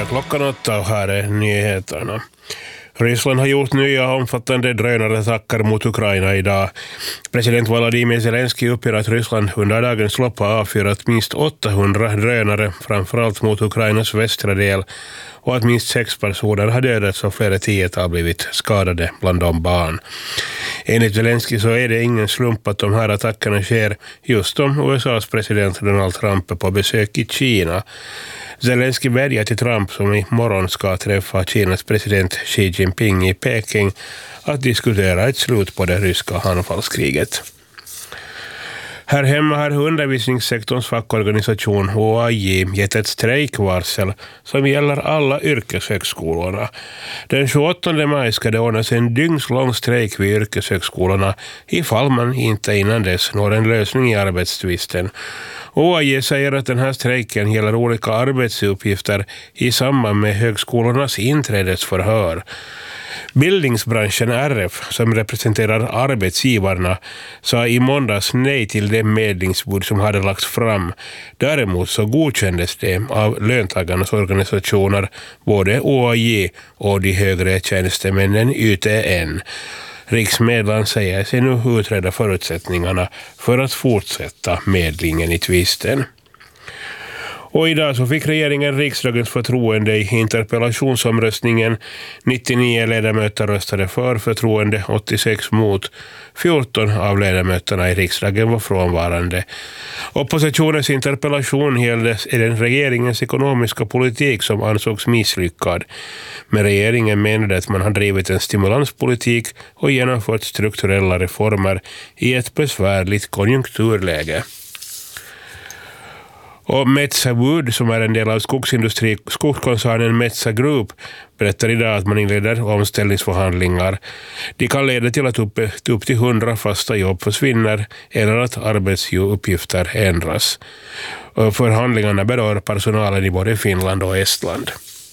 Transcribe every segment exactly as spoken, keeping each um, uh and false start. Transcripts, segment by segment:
klockan åtta och här är nyheterna. Ryssland har gjort nya omfattande drönarattacker mot Ukraina idag. President Volodymyr Zelensky uppger att Ryssland under dagens lopp har avfyrat minst åttahundra drönare, framförallt mot Ukrainas västra del, och att minst sex personer har dödats och flera tiotal blivit skadade, bland dem barn. Enligt Zelensky så är det ingen slump att de här attackerna sker just om U S A:s president Donald Trump är på besök i Kina. Zelensky vädjar till Trump, som i morgon ska träffa Kinas president Xi Jinping i Peking, att diskutera ett slut på det ryska anfallskriget. Här hemma har undervisningssektorns fackorganisation O A J gett ett strejkvarsel som gäller alla yrkeshögskolorna. Den tjugoåttonde maj ska det ordnas en dygnslång strejk vid yrkeshögskolorna ifall man inte innan dess når en lösning i arbetstvisten. O A J säger att den här strejken gäller olika arbetsuppgifter i samband med högskolornas inträdesförhör. Bildningsbranschen R F, som representerar arbetsgivarna, sa i måndags nej till det medlingsbud som hade lagts fram. Däremot så godkändes det av löntagarnas organisationer, både O A J och de högre tjänstemännen U T N. Riksmedlaren säger sig nu utreda förutsättningarna för att fortsätta medlingen i tvisten. Och idag så fick regeringen riksdagens förtroende i interpellationsomröstningen. nittionio ledamöter röstade för förtroende, åttiosex mot. fjorton av ledamöterna i riksdagen var frånvarande. Oppositionens interpellation gällde den regeringens ekonomiska politik som ansågs misslyckad. Men regeringen menade att man har drivit en stimulanspolitik och genomfört strukturella reformer i ett besvärligt konjunkturläge. Och Metsä Wood, som är en del av skogsindustri, skogskoncernen Metsä Group, berättar idag att man inleder omställningsförhandlingar. De kan leda till att upp, upp till hundra fasta jobb försvinner eller att arbetsuppgifter ändras. Och förhandlingarna berör personalen i både Finland och Estland.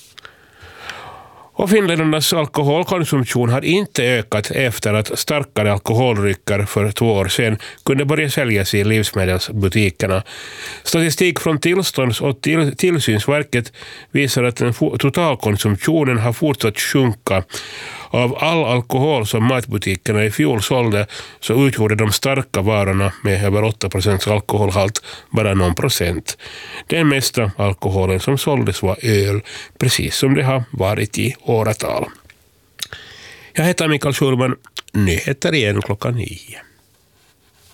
Och finländarnas alkoholkonsumtion har inte ökat efter att starkare alkoholdrycker för två år sedan kunde börja säljas i livsmedelsbutikerna. Statistik från Tillstånds- och till- tillsynsverket visar att den totalkonsumtionen har fortsatt sjunka. Av all alkohol som matbutikerna i fjol sålde så utgjorde de starka varorna med över åtta procent alkoholhalt bara någon procent. Den mesta alkoholen som såldes var öl, precis som det har varit i åratal. Jag heter Mikael Schulman, nyheter igen klockan nio.